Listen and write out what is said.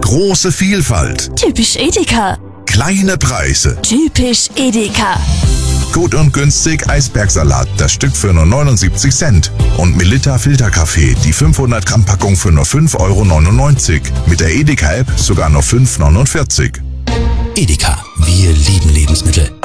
Große Vielfalt. Typisch Edeka. Kleine Preise. Typisch Edeka. Gut und günstig Eisbergsalat, das Stück für nur 79 Cent. Und Melitta Filterkaffee, die 500 Gramm Packung für nur 5,99 €. Mit der Edeka-App sogar nur 5,49 €. Edeka, wir lieben Lebensmittel.